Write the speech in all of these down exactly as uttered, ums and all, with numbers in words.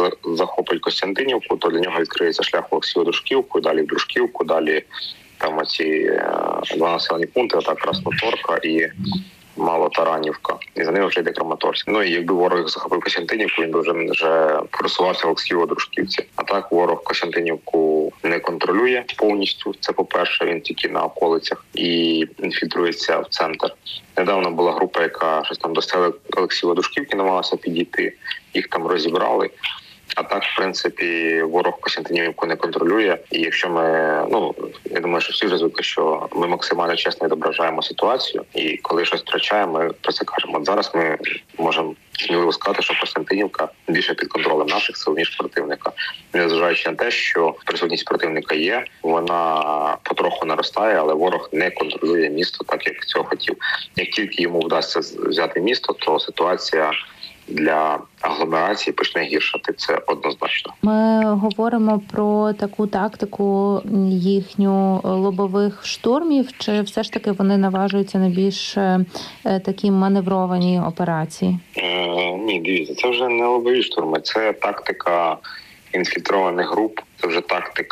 захопить Костянтинівку, то для нього відкриється шлях в Олексію-Дружківку, далі в Дружківку, далі там оці два населені пункти, так, Красноторка і Малотаранівка. І за ними вже йде Краматорськ. Ну і якби ворог захопив Костянтинівку, він би вже, вже просувався в Олексію-Дружківці. А так ворог Костянтинівку не контролює повністю. Це по-перше, він тільки на околицях і інфільтрується в центр. Недавно була група, яка щось там до села Олексію-Дружківки намагалася підійти. Їх там розібрали. А так, в принципі, ворог Костянтинівку не контролює. І якщо ми, ну, я думаю, що всі вже звикли, що ми максимально чесно відображаємо ситуацію. І коли щось втрачаємо, ми про це кажемо. От зараз ми можемо сміливо сказати, що Костянтинівка більше під контролем наших сил, ніж противника. Незважаючи на те, що присутність противника є, вона потроху наростає, але ворог не контролює місто так, як цього хотів. Як тільки йому вдасться взяти місто, то ситуація для агломерації почне гіршати, це однозначно. Ми говоримо про таку тактику їхню лобових штурмів, чи все ж таки вони наважуються на більш такі маневровані операції? Е, ні, дивіться, це вже не лобові штурми, це тактика інфільтрованих груп, це вже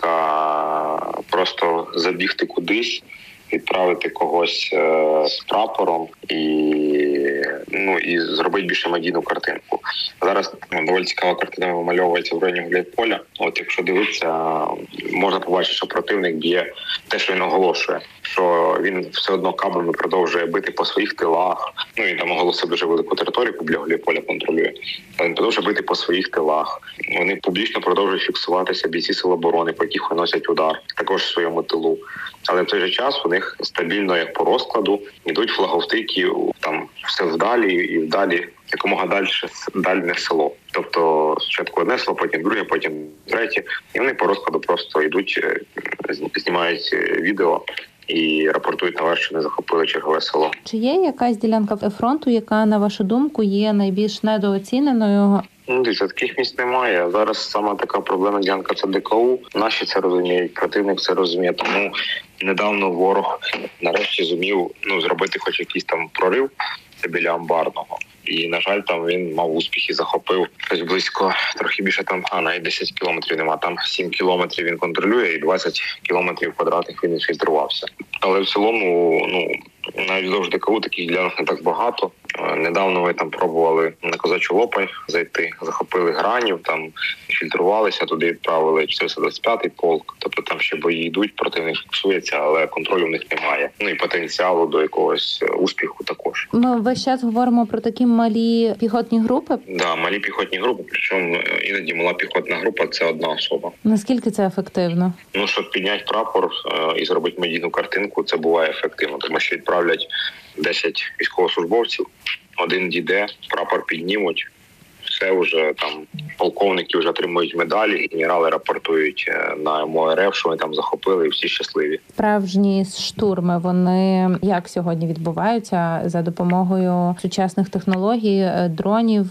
тактика просто забігти кудись, відправити когось е, з прапором і, ну, і зробити більше медійну картинку. Зараз ну, доволі цікава картина вимальовується в районі Гуляйполя. От якщо дивитися, можна побачити, що противник б'є те, що він оголошує, що він все одно кабами продовжує бити по своїх тилах. Ну, він там оголосив дуже велику територію, біля Гуляйполя контролює. Але він продовжує бити по своїх тилах. Вони публічно продовжують фіксуватися бійці Сил оборони, по яких виносять удар, також в своєму тилу. Але в той же час у них стабільно, як по розкладу, йдуть флаговтики, там все вдалі і вдалі, якомога далі дальне село. Тобто спочатку одне село, потім друге, потім третє. І вони по розкладу просто йдуть, знімають відео і рапортують наверх, що не захопили чергове село. Чи є якась ділянка фронту, яка, на вашу думку, є найбільш недооціненою? Ну, дивіться, таких місць немає. Зараз сама така проблема ділянка – це Д К У. Наші це розуміють, противник це розуміє. Тому недавно ворог нарешті зумів ну, зробити хоч якийсь там прорив, це біля Амбарного. І, на жаль, там він мав успіхи, захопив щось близько, трохи більше там, а навіть десять кілометрів нема. Там сім кілометрів він контролює і двадцять кілометрів квадратних він інфільтрувався. Але в цілому, ну, навіть вздовж Д К У таких ділянок не так багато. Недавно ми там пробували на Козачу Лопань зайти, захопили Гранів, там фільтрувалися, туди відправили чотириста двадцять п'ятий полк. Тобто там ще бої йдуть, противник фіксується, але контролю в них немає. Ну і потенціалу до якогось успіху також. Ми весь час говоримо про такі малі піхотні групи? Да, малі піхотні групи, причому іноді мала піхотна група – це одна особа. Наскільки це ефективно? Ну, щоб підняти прапор і зробити медійну картинку, це буває ефективно, тому що відправлять десять військовослужбовців, один дійде, прапор піднімуть, все вже там полковники вже отримують медалі, генерали рапортують на М О Р Ф, що вони там захопили, і всі щасливі. Справжні штурми, вони як сьогодні відбуваються? За допомогою сучасних технологій, дронів,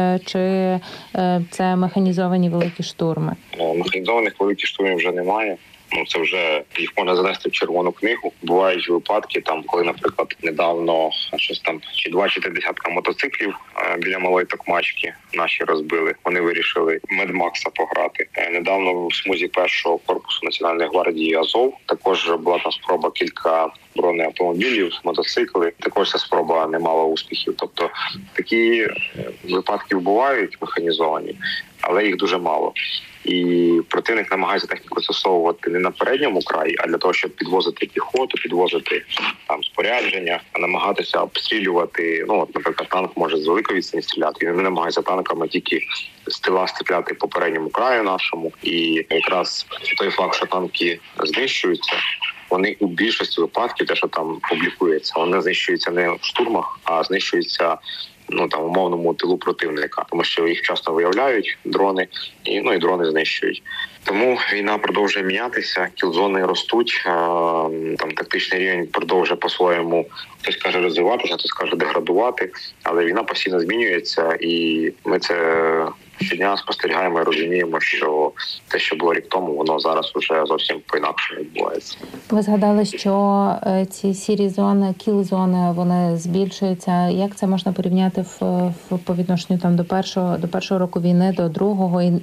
чи це механізовані великі штурми? Механізованих великих штурмів вже немає. Ну, це вже їх можна занести в червону книгу. Бувають випадки, там, коли, наприклад, недавно щось там чи два, чи три десятка мотоциклів е, біля Малої Токмачки наші розбили. Вони вирішили Медмакса пограти. Е, недавно в смузі першого корпусу Національної гвардії Азов також була там спроба кілька бронеавтомобілів, мотоцикли. Також ця спроба не мала успіхів. Тобто такі випадки бувають механізовані, але їх дуже мало. І противник намагається техніку застосовувати не на передньому краї, а для того, щоб підвозити піхоту, підвозити там спорядження, а намагатися обстрілювати. Ну, от, наприклад, танк може з великої відстані стріляти. Він не намагається танками тільки з тила стріляти по передньому краю нашому. І якраз той факт, що танки знищуються, вони у більшості випадків, те, що там публікується, вони знищуються не в штурмах, а знищуються ну там умовному тилу противника, тому що їх часто виявляють дрони, і ну і дрони знищують. Тому війна продовжує мінятися, кілзони ростуть, там тактичний рівень продовжує по-своєму, хтось каже розвиватися, хтось каже деградувати, але війна постійно змінюється, і ми це щодня спостерігаємо і розуміємо, що те, що було рік тому, воно зараз уже зовсім по-інакше відбувається. Ви згадали, що ці сірі зони, кіл-зони, вони збільшуються. Як це можна порівняти в, в по відношенню там до першого, до першого року війни, до другого? І